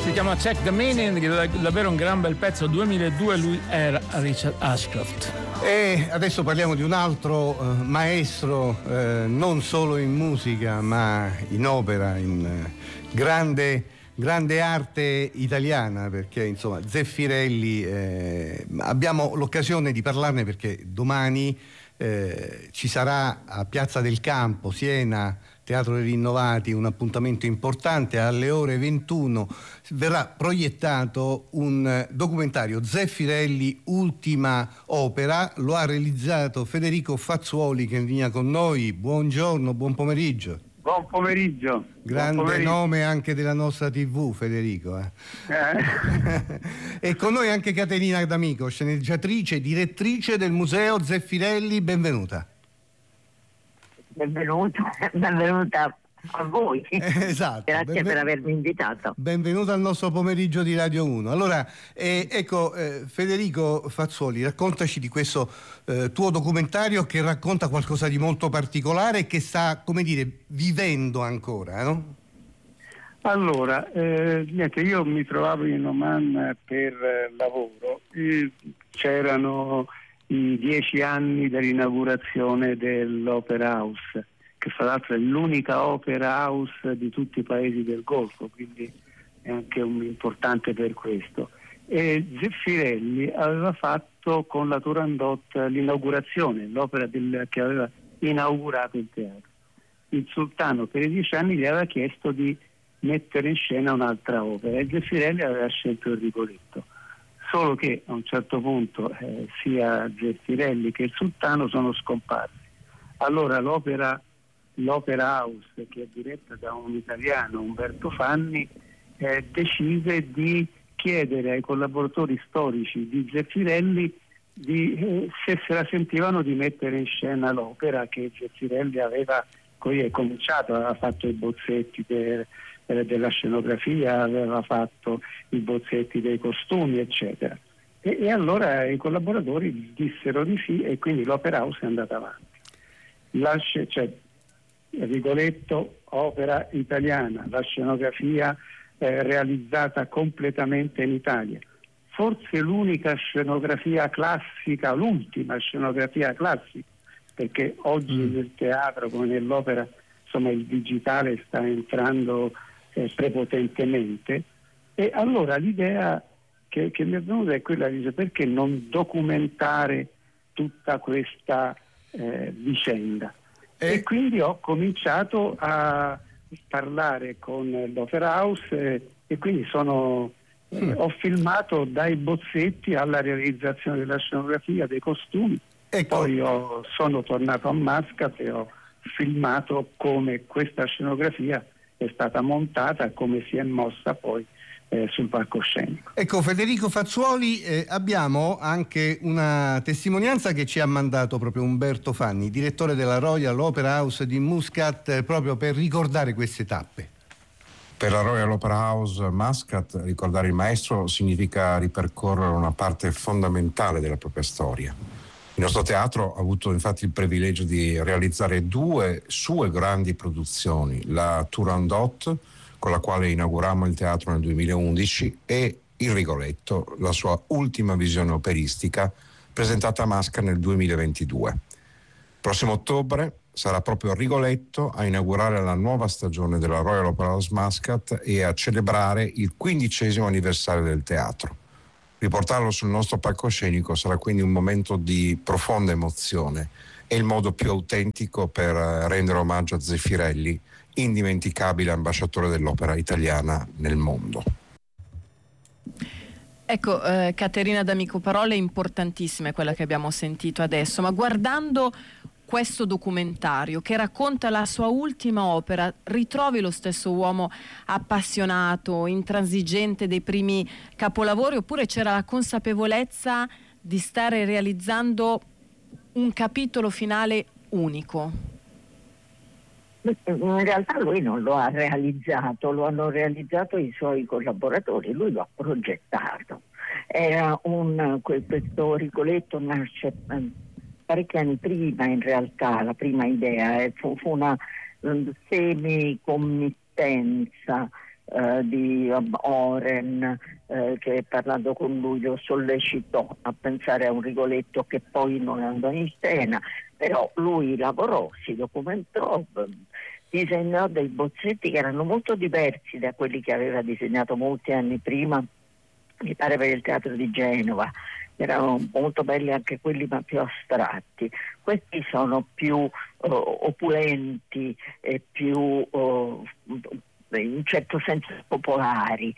Si chiama Check the Meaning, è davvero un gran bel pezzo. 2002, lui era Richard Ashcroft. E adesso parliamo di un altro maestro, non solo in musica ma in opera, in grande arte italiana, perché insomma Zeffirelli, abbiamo l'occasione di parlarne perché domani ci sarà a Piazza del Campo, Siena, Teatro dei Rinnovati, un appuntamento importante. Alle ore 21 verrà proiettato un documentario, Zeffirelli, ultima opera. Lo ha realizzato Federico Fazzuoli, che è in linea con noi. Buongiorno, buon pomeriggio. Buon pomeriggio. Grande buon pomeriggio. Nome anche della nostra TV, Federico. E con noi anche Caterina D'Amico, sceneggiatrice, direttrice del Museo Zeffirelli. Benvenuta. Benvenuta a voi. Esatto. Grazie per avermi invitato. Benvenuta al nostro pomeriggio di Radio 1. Allora, Federico Fazzuoli, raccontaci di questo tuo documentario che racconta qualcosa di molto particolare e che sta, come dire, vivendo ancora, no? Allora, niente, io mi trovavo in Oman per lavoro. C'erano i 10 anni dell'inaugurazione dell'Opera House, che fra l'altro è l'unica opera house di tutti i paesi del Golfo, quindi è anche importante per questo. E Zeffirelli aveva fatto con la Turandot l'inaugurazione, l'opera che aveva inaugurato il teatro. Il sultano per i 10 anni gli aveva chiesto di mettere in scena un'altra opera e Zeffirelli aveva scelto il Rigoletto. Solo che a un certo punto sia Zeffirelli che il sultano sono scomparsi. Allora l'opera House, che è diretta da un italiano, Umberto Fanni, decise di chiedere ai collaboratori storici di Zeffirelli se se la sentivano di mettere in scena l'opera che Zeffirelli aveva cominciato, aveva fatto i bozzetti della scenografia, aveva fatto i bozzetti dei costumi, eccetera. E allora i collaboratori dissero di sì e quindi l'Opera House è andata avanti. Rigoletto, opera italiana, la scenografia realizzata completamente in Italia. Forse l'unica scenografia classica, l'ultima scenografia classica, perché oggi nel teatro come nell'opera, insomma, il digitale sta entrando prepotentemente. E allora l'idea che mi è venuta è quella di perché non documentare tutta questa vicenda. E quindi ho cominciato a parlare con l'Opera House e quindi ho filmato dai bozzetti alla realizzazione della scenografia, dei costumi. Ecco. Poi sono tornato a Muscat e ho filmato come questa scenografia è stata montata e come si è mossa poi sul palcoscenico. Ecco, Federico Fazzuoli, abbiamo anche una testimonianza che ci ha mandato proprio Umberto Fanni, direttore della Royal Opera House di Muscat, proprio per ricordare queste tappe. Per la Royal Opera House Muscat, ricordare il maestro significa ripercorrere una parte fondamentale della propria storia. Il nostro teatro ha avuto infatti il privilegio di realizzare 2 sue grandi produzioni, la Turandot, con la quale inaugurammo il teatro nel 2011, e il Rigoletto, la sua ultima visione operistica, presentata a Muscat nel 2022. Prossimo ottobre sarà proprio Rigoletto a inaugurare la nuova stagione della Royal Opera House Muscat e a celebrare il 15° anniversario del teatro. Riportarlo sul nostro palcoscenico sarà quindi un momento di profonda emozione e il modo più autentico per rendere omaggio a Zeffirelli, indimenticabile ambasciatore dell'opera italiana nel mondo. Ecco, Caterina D'Amico, parole importantissime quella che abbiamo sentito adesso, ma guardando questo documentario che racconta la sua ultima opera, ritrovi lo stesso uomo appassionato, intransigente dei primi capolavori, oppure c'era la consapevolezza di stare realizzando un capitolo finale unico? In realtà lui non lo ha realizzato, lo hanno realizzato i suoi collaboratori, lui lo ha progettato. Era questo Rigoletto nasce parecchi anni prima, in realtà, la prima idea fu una semicommittenza di Oren, che parlando con lui lo sollecitò a pensare a un Rigoletto che poi non andò in scena, però lui lavorò, si documentò, disegnò dei bozzetti che erano molto diversi da quelli che aveva disegnato molti anni prima, mi pare per il Teatro di Genova. Erano molto belli anche quelli, ma più astratti. Questi sono più opulenti e più in un certo senso popolari.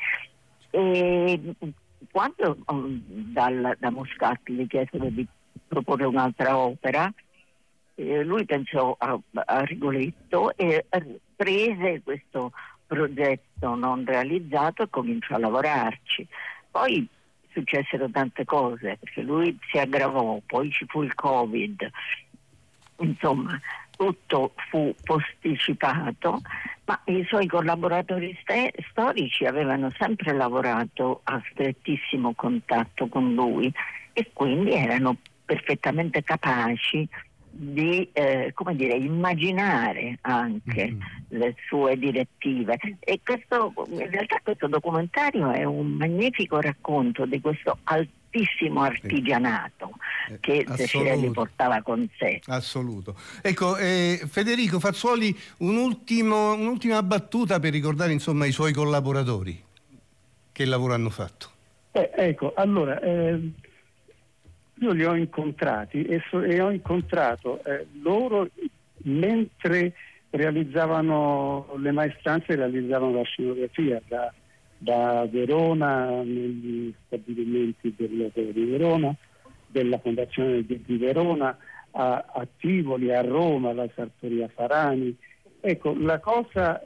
E quando da Muscat gli chiesero di proporre un'altra opera, lui pensò a Rigoletto e prese questo progetto non realizzato e cominciò a lavorarci. Poi successero tante cose, perché lui si aggravò, poi ci fu il Covid, insomma tutto fu posticipato, ma i suoi collaboratori storici avevano sempre lavorato a strettissimo contatto con lui e quindi erano perfettamente capaci di immaginare anche le sue direttive. E in realtà questo documentario è un magnifico racconto di questo altissimo artigianato che Zeffirelli portava con sé. Assoluto. Ecco, Federico Fazzuoli, un'ultima battuta per ricordare insomma i suoi collaboratori. Che lavoro hanno fatto? Ecco, allora io li ho incontrati e ho incontrato loro mentre realizzavano le maestranze, realizzavano la scenografia da Verona, negli stabilimenti dell'Opera di Verona, della Fondazione di Verona, a Tivoli, a Roma, alla Sartoria Farani. Ecco, la cosa,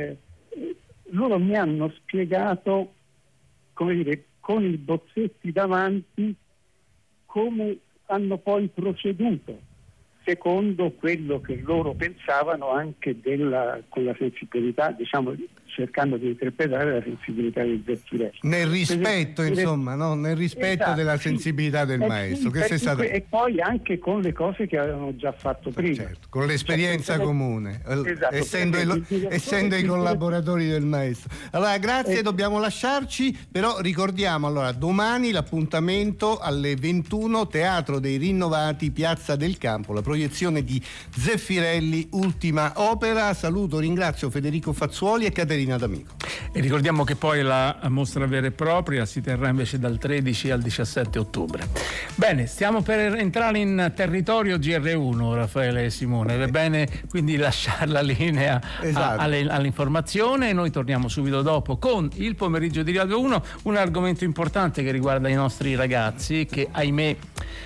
loro mi hanno spiegato, come dire, con i bozzetti davanti, come hanno poi proceduto secondo quello che loro pensavano anche con la sensibilità, diciamo, cercando di interpretare la sensibilità del Zeffirelli. Nel rispetto, insomma, no? Nel rispetto, esatto, della sensibilità del maestro. E poi anche con le cose che avevano già fatto prima. Certo, con l'esperienza comune, esatto, essendo i collaboratori del maestro. Allora, grazie, dobbiamo lasciarci, però ricordiamo, allora, domani l'appuntamento alle 21, Teatro dei Rinnovati, Piazza del Campo, la proiezione di Zeffirelli, ultima opera. Saluto, ringrazio Federico Fazzuoli e Caterina D'Amico. E ricordiamo che poi la mostra vera e propria si terrà invece dal 13 al 17 ottobre. Bene, stiamo per entrare in territorio GR1, Raffaele e Simone. È bene quindi lasciare la linea, esatto, all'informazione, e noi torniamo subito dopo con il pomeriggio di Radio 1, un argomento importante che riguarda i nostri ragazzi che, ahimè,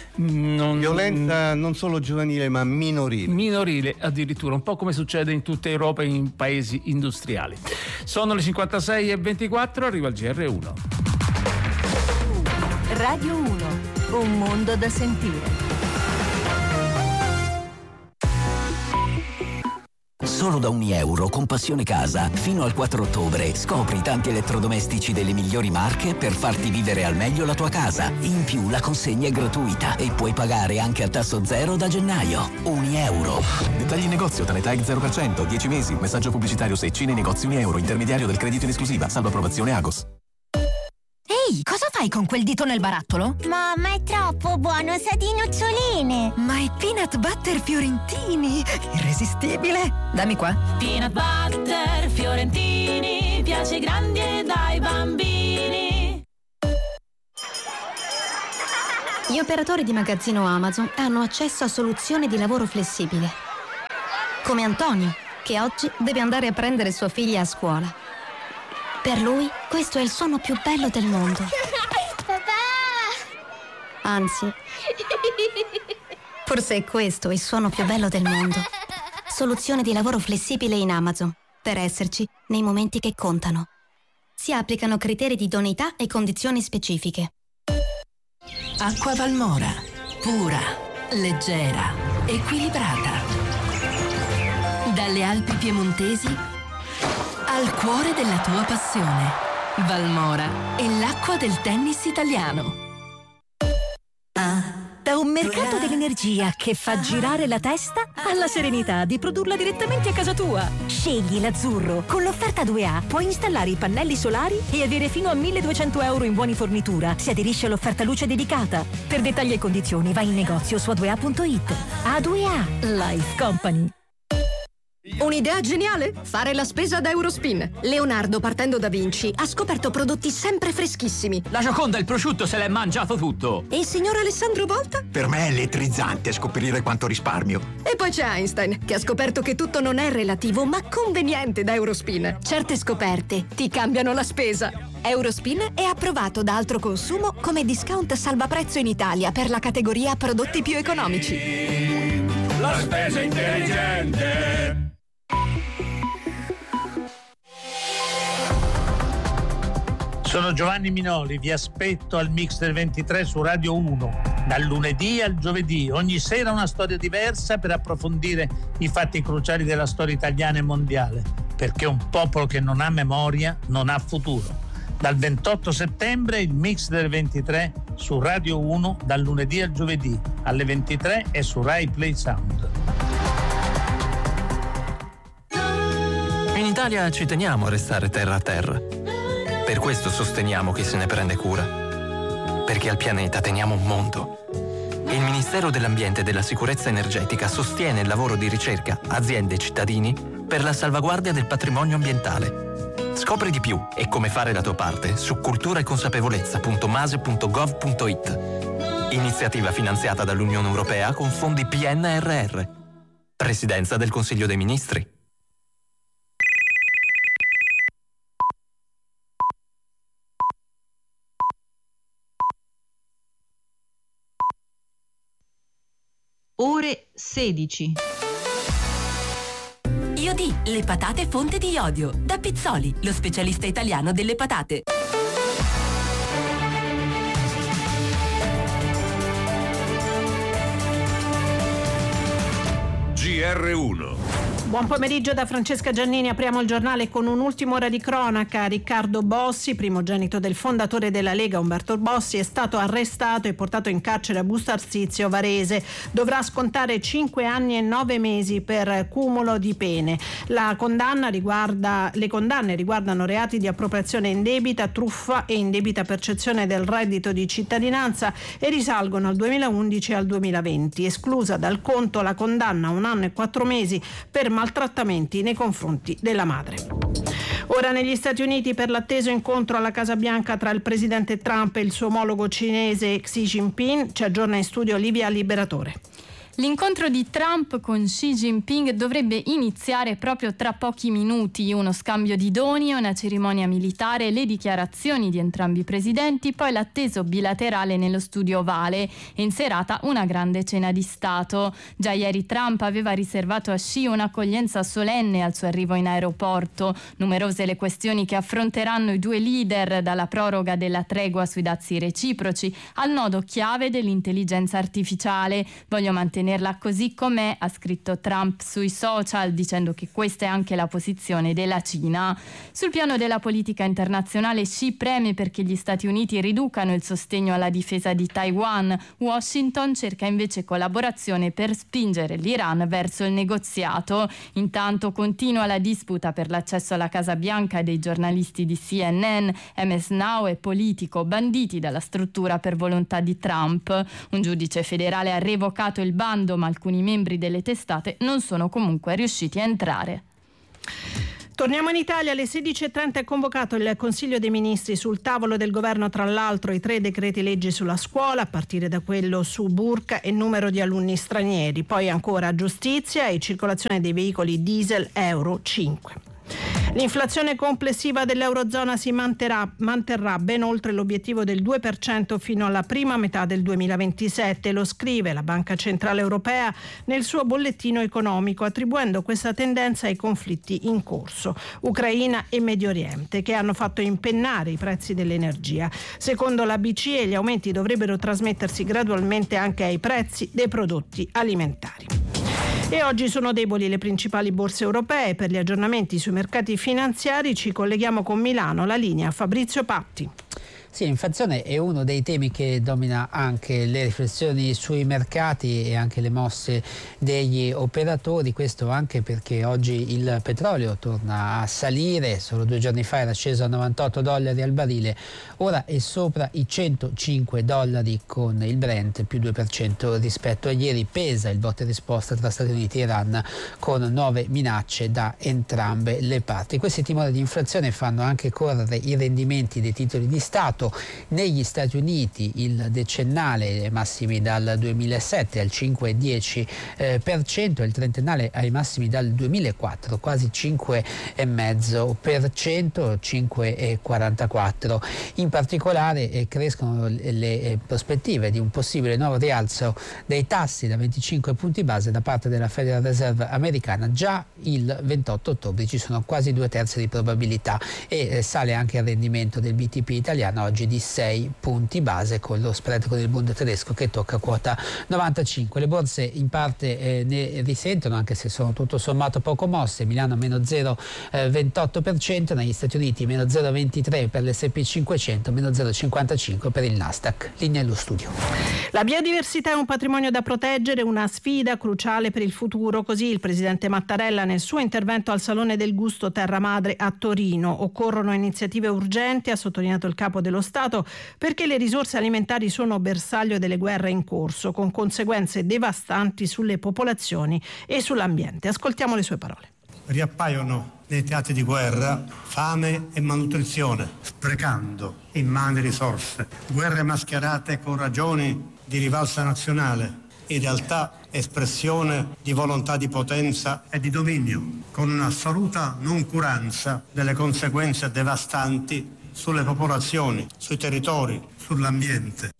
violenza non solo giovanile ma minorile addirittura, un po' come succede in tutta Europa e in paesi industriali. Sono le 56:24, arriva il GR1. Radio 1, un mondo da sentire. Solo da €1 con Passione Casa, fino al 4 ottobre, scopri tanti elettrodomestici delle migliori marche per farti vivere al meglio la tua casa. In più la consegna è gratuita e puoi pagare anche a tasso zero da gennaio. €1. Dettagli in negozio, Tanetag 0%, 10 mesi, messaggio pubblicitario se Cine negozi €1, intermediario del credito in esclusiva, salvo approvazione Agos. Ehi, cosa fai con quel dito nel barattolo? Mamma, è troppo buono, sa di noccioline. Ma è peanut butter fiorentini, irresistibile. Dammi qua. Peanut butter fiorentini, piace ai grandi e ai bambini. Gli operatori di magazzino Amazon hanno accesso a soluzioni di lavoro flessibile. Come Antonio, che oggi deve andare a prendere sua figlia a scuola. Per lui, questo è il suono più bello del mondo. Papà! Anzi, forse è questo il suono più bello del mondo. Soluzione di lavoro flessibile in Amazon, per esserci nei momenti che contano. Si applicano criteri di idoneità e condizioni specifiche. Acqua Valmora, pura, leggera, equilibrata. Dalle Alpi piemontesi al cuore della tua passione. Valmora è l'acqua del tennis italiano. Da un mercato dell'energia che fa girare la testa alla serenità di produrla direttamente a casa tua. Scegli l'azzurro. Con l'offerta 2A puoi installare i pannelli solari e avere fino a 1.200 euro in buoni fornitura se aderisci all'offerta luce dedicata. Per dettagli e condizioni vai in negozio su A2A.it. A2A Life Company. Un'idea geniale? Fare la spesa da Eurospin. Leonardo, partendo da Vinci, ha scoperto prodotti sempre freschissimi. La Gioconda il prosciutto se l'è mangiato tutto. E il signor Alessandro Volta? Per me è elettrizzante scoprire quanto risparmio. E poi c'è Einstein, che ha scoperto che tutto non è relativo, ma conveniente da Eurospin. Certe scoperte ti cambiano la spesa. Eurospin è approvato da Altro Consumo come discount salvaprezzo in Italia per la categoria prodotti più economici. La spesa intelligente. Sono Giovanni Minoli, vi aspetto al Mix del 23 su Radio 1, dal lunedì al giovedì. Ogni sera una storia diversa per approfondire i fatti cruciali della storia italiana e mondiale, perché un popolo che non ha memoria non ha futuro. Dal 28 settembre il Mix del 23 su Radio 1, dal lunedì al giovedì, alle 23 e su Rai Play Sound. In Italia ci teniamo a restare terra a terra. Per questo sosteniamo chi se ne prende cura. Perché al pianeta teniamo un mondo. Il Ministero dell'Ambiente e della Sicurezza Energetica sostiene il lavoro di ricerca, aziende e cittadini per la salvaguardia del patrimonio ambientale. Scopri di più e come fare la tua parte su culturaeconsapevolezza.mase.gov.it. Iniziativa finanziata dall'Unione Europea con fondi PNRR. Presidenza del Consiglio dei Ministri. Ore 16. Iodì, le patate fonte di iodio. Da Pizzoli, lo specialista italiano delle patate. GR1. Buon pomeriggio da Francesca Giannini. Apriamo il giornale con un'ultima ora di cronaca. Riccardo Bossi, primogenito del fondatore della Lega Umberto Bossi, è stato arrestato e portato in carcere a Busto Arsizio Varese. Dovrà scontare 5 anni e 9 mesi per cumulo di pene. Le condanne riguardano reati di appropriazione indebita, truffa e indebita percezione del reddito di cittadinanza e risalgono al 2011 e al 2020. Esclusa dal conto la condanna a 1 anno e 4 mesi per maltrattamenti nei confronti della madre. Ora negli Stati Uniti, per l'atteso incontro alla Casa Bianca tra il presidente Trump e il suo omologo cinese Xi Jinping, ci aggiorna in studio Livia Liberatore. L'incontro di Trump con Xi Jinping dovrebbe iniziare proprio tra pochi minuti. Uno scambio di doni, una cerimonia militare, le dichiarazioni di entrambi i presidenti, poi l'atteso bilaterale nello studio ovale e in serata una grande cena di Stato. Già ieri Trump aveva riservato a Xi un'accoglienza solenne al suo arrivo in aeroporto. Numerose le questioni che affronteranno i due leader, dalla proroga della tregua sui dazi reciproci al nodo chiave dell'intelligenza artificiale. Voglio mantenerla così com'è, ha scritto Trump sui social, dicendo che questa è anche la posizione della Cina. Sul piano della politica internazionale, Xi preme perché gli Stati Uniti riducano il sostegno alla difesa di Taiwan. Washington cerca invece collaborazione per spingere l'Iran verso il negoziato. Intanto continua la disputa per l'accesso alla Casa Bianca dei giornalisti di CNN, MS Now e Politico, banditi dalla struttura per volontà di Trump. Un giudice federale ha revocato il bando, ma alcuni membri delle testate non sono comunque riusciti a entrare. Torniamo in Italia. Alle 16.30 è convocato il Consiglio dei Ministri. Sul tavolo del governo, tra l'altro, i 3 decreti legge sulla scuola, a partire da quello su burka e numero di alunni stranieri. Poi ancora giustizia e circolazione dei veicoli diesel Euro 5. L'inflazione complessiva dell'Eurozona si manterrà ben oltre l'obiettivo del 2% fino alla prima metà del 2027, lo scrive la Banca Centrale Europea nel suo bollettino economico, attribuendo questa tendenza ai conflitti in corso, Ucraina e Medio Oriente, che hanno fatto impennare i prezzi dell'energia. Secondo la BCE gli aumenti dovrebbero trasmettersi gradualmente anche ai prezzi dei prodotti alimentari. E oggi sono deboli le principali borse europee. Per gli aggiornamenti sui mercati finanziari ci colleghiamo con Milano, la linea Fabrizio Patti. Sì, l'inflazione è uno dei temi che domina anche le riflessioni sui mercati e anche le mosse degli operatori, questo anche perché oggi il petrolio torna a salire, solo 2 giorni fa era sceso a $98 al barile, ora è sopra i $105 con il Brent più 2% rispetto a ieri. Pesa il botta e risposta tra Stati Uniti e Iran con nuove minacce da entrambe le parti. Questi timori di inflazione fanno anche correre i rendimenti dei titoli di Stato. Negli Stati Uniti il decennale massimi dal 2007 al 5,10%, il trentennale ai massimi dal 2004, quasi 5,5%, 5,44%. In particolare crescono le prospettive di un possibile nuovo rialzo dei tassi da 25 punti base da parte della Federal Reserve americana già il 28 ottobre. Ci sono quasi 2/3 di probabilità e sale anche il rendimento del BTP italiano oggi di 6 punti base, con lo spread con il Bund tedesco che tocca quota 95. Le borse in parte ne risentono, anche se sono tutto sommato poco mosse. Milano meno 0,28%, negli Stati Uniti meno 0,23% per l'S&P 500, meno 0,55% per il Nasdaq. Linea allo studio. La biodiversità è un patrimonio da proteggere, una sfida cruciale per il futuro, così il presidente Mattarella nel suo intervento al Salone del Gusto Terra Madre a Torino. Occorrono iniziative urgenti, ha sottolineato il capo dello Stato, perché le risorse alimentari sono bersaglio delle guerre in corso, con conseguenze devastanti sulle popolazioni e sull'ambiente. Ascoltiamo le sue parole. Riappaiono nei teatri di guerra fame e malnutrizione, sprecando immani risorse, guerre mascherate con ragioni di rivalsa nazionale, in realtà espressione di volontà di potenza e di dominio, con un'assoluta noncuranza delle conseguenze devastanti sulle popolazioni, sui territori, sull'ambiente.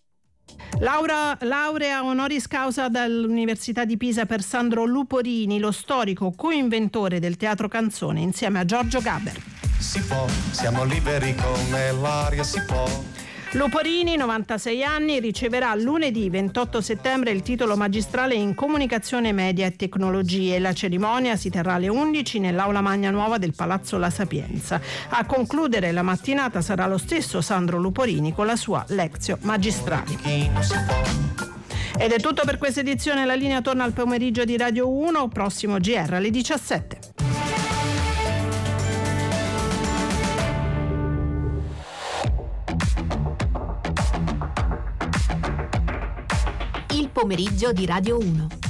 Laurea honoris causa dall'Università di Pisa per Sandro Luporini, lo storico coinventore del teatro canzone, insieme a Giorgio Gaber. Si può, siamo liberi come l'aria, si può. Luporini, 96 anni, riceverà lunedì 28 settembre il titolo magistrale in comunicazione, media e tecnologie. La cerimonia si terrà alle 11 nell'Aula Magna Nuova del Palazzo La Sapienza. A concludere la mattinata sarà lo stesso Sandro Luporini con la sua Lectio Magistrali. Ed è tutto per questa edizione. La linea torna al pomeriggio di Radio 1, prossimo GR alle 17. Il pomeriggio di Radio 1.